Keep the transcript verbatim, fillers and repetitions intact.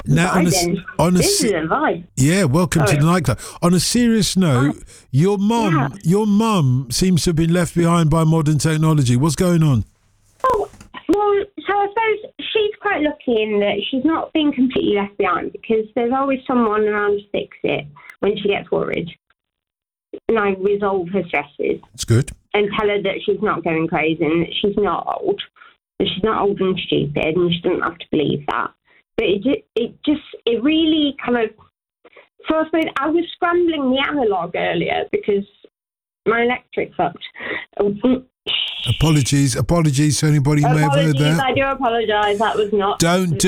Now, on a, Vibing. on a This se- is a vibe. yeah, welcome Sorry. to the nightclub. On a serious note, Oh, your mum, yeah. your mum seems to have been left behind by modern technology. What's going on? Oh, well, so I suppose she's quite lucky in that she's not been completely left behind, because there's always someone around to fix it when she gets worried. And I resolve her stresses It's good. and tell her that she's not going crazy and that she's not old, that she's not old and stupid, and she doesn't have to believe that. But it just, it just, it really kind of, so I suppose I was scrambling the analogue earlier because my electric fucked. Apologies, apologies to anybody who may have heard Apologies, that. I do apologise. That was not... Don't do